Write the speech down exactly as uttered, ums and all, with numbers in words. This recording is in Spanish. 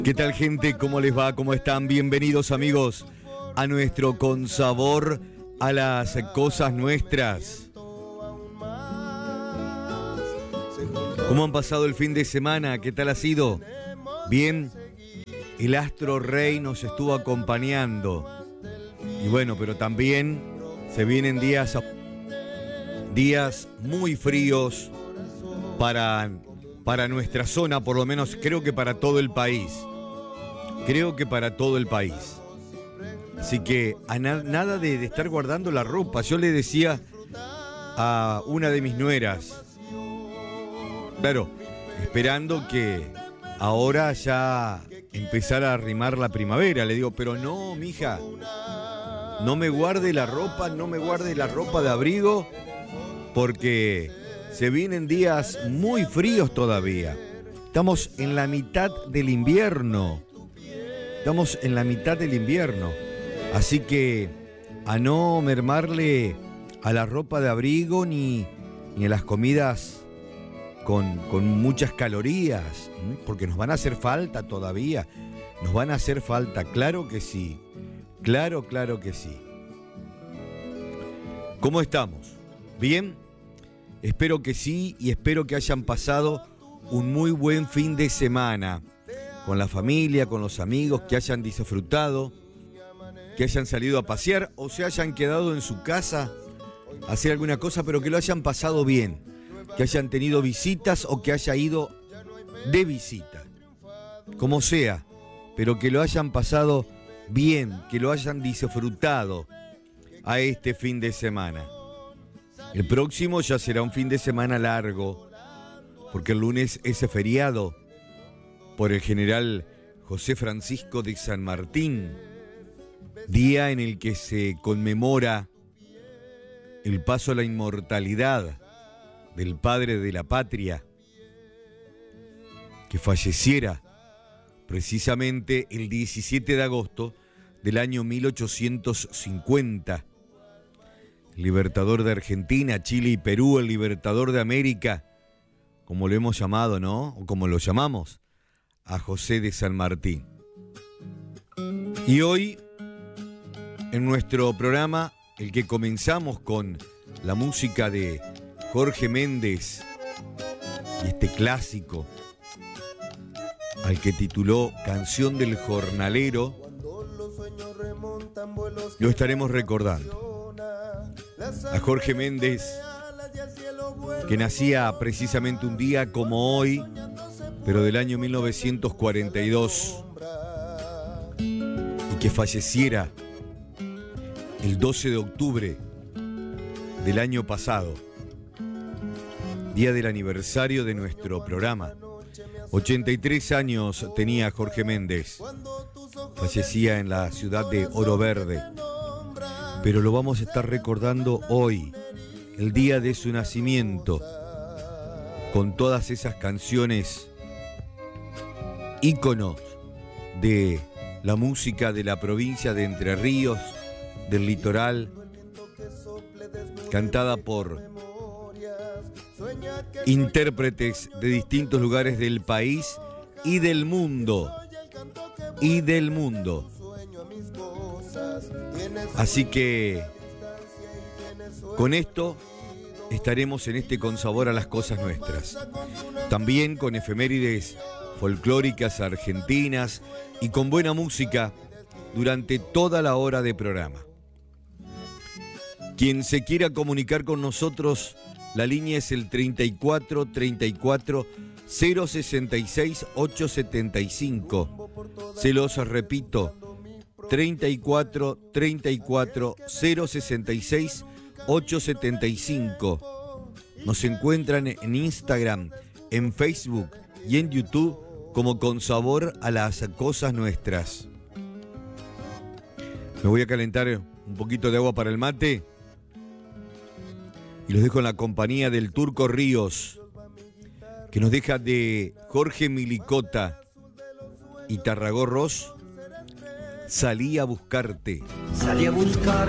¿Qué tal, gente? ¿Cómo les va? ¿Cómo están? Bienvenidos, amigos, a nuestro Con Sabor a las Cosas Nuestras. ¿Cómo han pasado el fin de semana? ¿Qué tal ha sido? Bien, el astro rey nos estuvo acompañando. Y bueno, pero también se vienen días, días muy fríos para, para nuestra zona, por lo menos creo que para todo el país. Creo que para todo el país. Así que a na- nada de, de estar guardando la ropa. Yo le decía a una de mis nueras, claro, esperando que ahora ya empezara a arrimar la primavera. Le digo, pero no, mija, no me guarde la ropa, no me guarde la ropa de abrigo, porque se vienen días muy fríos todavía. Estamos en la mitad del invierno. Estamos en la mitad del invierno. Así que a no mermarle a la ropa de abrigo ni, ni a las comidas con, con muchas calorías, ¿m? Porque nos van a hacer falta todavía. Nos van a hacer falta, claro que sí. Claro, claro que sí. ¿Cómo estamos? ¿Bien? Espero que sí, y espero que hayan pasado un muy buen fin de semana con la familia, con los amigos, que hayan disfrutado, que hayan salido a pasear o se hayan quedado en su casa a hacer alguna cosa, pero que lo hayan pasado bien, que hayan tenido visitas o que haya ido de visita, como sea, pero que lo hayan pasado bien, que lo hayan disfrutado a este fin de semana. El próximo ya será un fin de semana largo, porque el lunes es feriado por el general José Francisco de San Martín, día en el que se conmemora el paso a la inmortalidad del padre de la patria, que falleciera precisamente el diecisiete de agosto del año mil ochocientos cincuenta. Libertador de Argentina, Chile y Perú, el libertador de América, como lo hemos llamado, ¿no? O como lo llamamos, a José de San Martín. Y hoy, en nuestro programa, el que comenzamos con la música de Jorge Méndez y este clásico al que tituló Canción del Jornalero, lo estaremos recordando. A Jorge Méndez, que nacía precisamente un día como hoy, pero del año mil novecientos cuarenta y dos, y que falleciera el doce de octubre del año pasado, día del aniversario de nuestro programa. ochenta y tres años tenía Jorge Méndez, fallecía en la ciudad de Oro Verde, pero lo vamos a estar recordando hoy, el día de su nacimiento, con todas esas canciones íconos de la música de la provincia de Entre Ríos, del litoral, cantada por intérpretes de distintos lugares del país y del mundo, y del mundo. Así que con esto estaremos en este Con Sabor a las Cosas Nuestras, también con efemérides folclóricas argentinas y con buena música durante toda la hora de programa. Quien se quiera comunicar con nosotros, la línea es el treinta y cuatro, treinta y cuatro, cero sesenta y seis, ochocientos setenta y cinco. Se los repito, treinta y cuatro, treinta y cuatro, cero sesenta y seis, ochocientos setenta y cinco. Nos encuentran en Instagram, en Facebook y en YouTube como Con Sabor a las Cosas Nuestras. Me voy a calentar un poquito de agua para el mate y los dejo en la compañía del Turco Ríos, que nos deja de Jorge Milicota y Tarragó Ross, Salí a buscarte. Salí a buscar